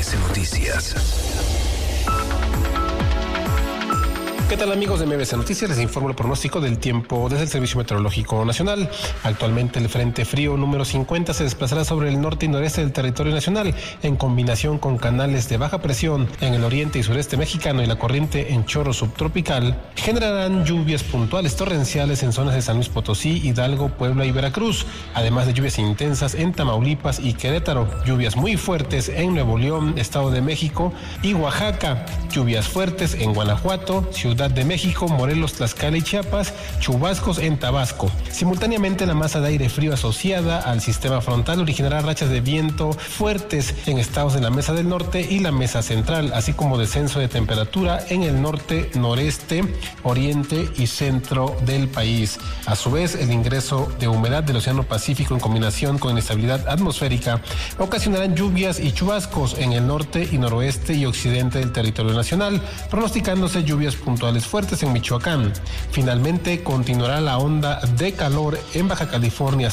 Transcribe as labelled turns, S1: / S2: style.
S1: MBS Noticias.
S2: ¿Qué tal, amigos de MBS Noticias? Les informo el pronóstico del tiempo desde el Servicio Meteorológico Nacional. Actualmente el Frente Frío número 50 se desplazará sobre el norte y noreste del territorio nacional en combinación con canales de baja presión en el oriente y sureste mexicano y la corriente en chorro subtropical. Generarán lluvias puntuales torrenciales en zonas de San Luis Potosí, Hidalgo, Puebla y Veracruz, además de lluvias intensas en Tamaulipas y Querétaro, lluvias muy fuertes en Nuevo León, Estado de México y Oaxaca, lluvias fuertes en Guanajuato, Ciudad de México, Morelos, Tlaxcala y Chiapas, chubascos en Tabasco. Simultáneamente, la masa de aire frío asociada al sistema frontal originará rachas de viento fuertes en estados de la Mesa del Norte y la Mesa Central, así como descenso de temperatura en el norte, noreste, oriente y centro del país. A su vez, el ingreso de humedad del Océano Pacífico en combinación con inestabilidad atmosférica ocasionarán lluvias y chubascos en el norte y noroeste y occidente del territorio nacional, pronosticándose lluvias puntuales fuertes en Michoacán. Finalmente, continuará la onda de calor en Baja California